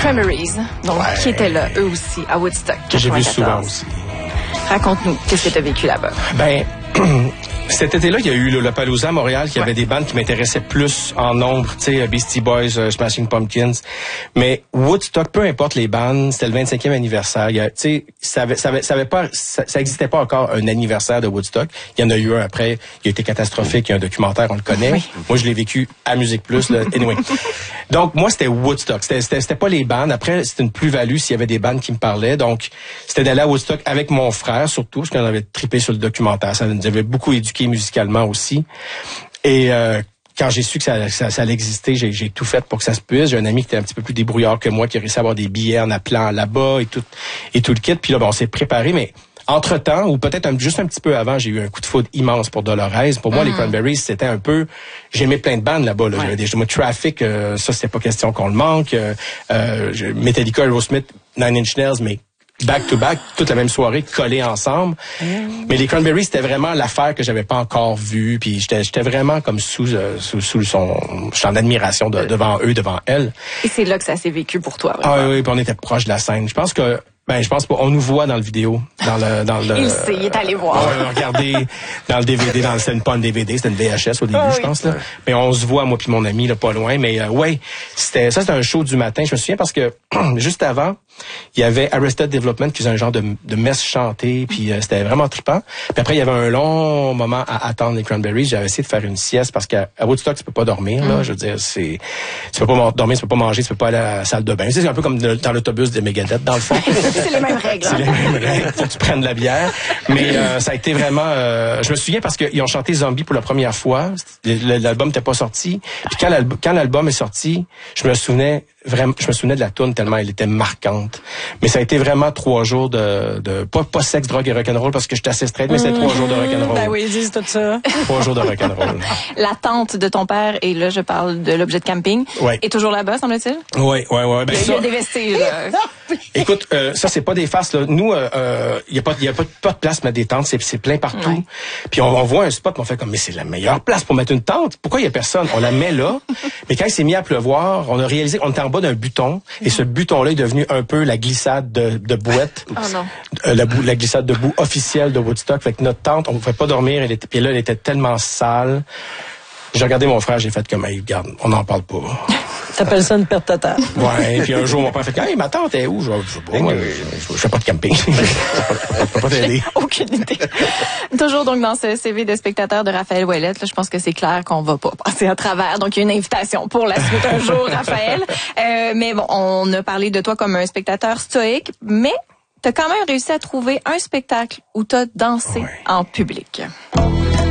Cranberries, donc qui étaient là, eux aussi, à Woodstock. Que j'ai vu souvent aussi. Raconte-nous, qu'est-ce que tu as vécu là-bas? Ben, cet été-là, il y a eu le Lollapalooza à Montréal, qui avait des bandes qui m'intéressaient plus en nombre, tu sais, Beastie Boys, Smashing Pumpkins. Mais Woodstock, peu importe les bandes, c'était le 25e anniversaire. Tu sais, ça existait pas encore un anniversaire de Woodstock. Il y en a eu un après, il a été catastrophique, il y a un documentaire, on le connaît. Oui. Moi, je l'ai vécu à Musique Plus, là. Anyway. Donc, moi, c'était Woodstock. C'était pas les bandes. Après, c'était une plus-value s'il y avait des bandes qui me parlaient. Donc, c'était d'aller à Woodstock avec mon frère, surtout, parce qu'on avait trippé sur le documentaire. Ça nous avait beaucoup éduqué musicalement aussi. Et quand j'ai su que ça allait exister, j'ai tout fait pour que ça se puisse. J'ai un ami qui était un petit peu plus débrouillard que moi, qui a réussi à avoir des billets en appelant là-bas et tout le kit. Puis là, on s'est préparé, mais entre-temps, ou peut-être juste un petit peu avant, j'ai eu un coup de foudre immense pour Dolores. Pour moi, les Cranberries, c'était un peu... J'aimais plein de bandes là-bas. Là. Ouais. J'avais Traffic, ça, c'était pas question qu'on le manque. Metallica, Aerosmith, Nine Inch Nails, mais back-to-back, toute la même soirée, collés ensemble. Mais les Cranberries, c'était vraiment l'affaire que j'avais pas encore vue. Puis j'étais vraiment comme sous son... J'étais en admiration devant eux, devant elle. Et c'est là que ça s'est vécu pour toi, vraiment. Ah oui, puis on était proche de la scène. Je pense pas. On nous voit dans le vidéo, dans le. Il sait, il est allé voir. Regardez dans le DVD, c'était pas un DVD, c'était une VHS au début, je pense là. Mais on se voit moi puis mon ami là pas loin. Mais c'était un show du matin. Je me souviens parce que juste avant, il y avait Arrested Development qui faisait un genre de messe chantée, puis c'était vraiment trippant. Puis après il y avait un long moment à attendre les Cranberries. J'avais essayé de faire une sieste parce qu'à Woodstock tu peux pas dormir là. Je veux dire tu peux pas dormir, tu peux pas manger, tu peux pas aller à la salle de bain. C'est un peu comme dans l'autobus de Megadeth dans le fond. C'est les mêmes règles. C'est les mêmes règles. Faut que tu prennes de la bière. Mais ça a été vraiment... je me souviens parce qu'ils ont chanté Zombie pour la première fois. L'album n'était pas sorti. Puis quand l'album est sorti, je me souvenais de la toune tellement elle était marquante. Mais ça a été vraiment 3 jours de pas sexe, drogue et rock'n'roll parce que j'étais assez straight, mais c'est 3 jours de rock'n'roll. Ben oui, ils disent tout ça. 3 jours de rock'n'roll. La tante de ton père, et là je parle de l'objet de camping, est toujours là-bas, semble-t-il? Oui. Ben, il y a des vestiges. Écoute, ça c'est pas des faces là. Nous, il y a pas de place pour mettre des tentes, c'est plein partout. Ouais. Puis on voit un spot, on fait comme mais c'est la meilleure place pour mettre une tente. Pourquoi il y a personne? On la met là. Mais quand il s'est mis à pleuvoir, on a réalisé qu'on était en bas d'un buton et ce buton-là est devenu un peu la glissade de bouette. Oh non. La glissade de boue officielle de Woodstock. Fait que notre tente, on pouvait pas dormir. Puis là, elle était tellement sale. J'ai regardé mon frère, j'ai fait comme hey, regarde, on n'en parle pas. T'appelles ça une perte totale. Ouais, puis un jour, mon père fait hey, ma tante est où? Je sais pas, moi, je fais pas de camping. Je peux pas t'aider. Aucune idée. Toujours donc dans ce CV de spectateur de Raphaël Ouellette, là, je pense que c'est clair qu'on va pas passer à travers. Donc, il y a une invitation pour la suite un jour, Raphaël. Mais bon, on a parlé de toi comme un spectateur stoïque, mais t'as quand même réussi à trouver un spectacle où t'as dansé en public.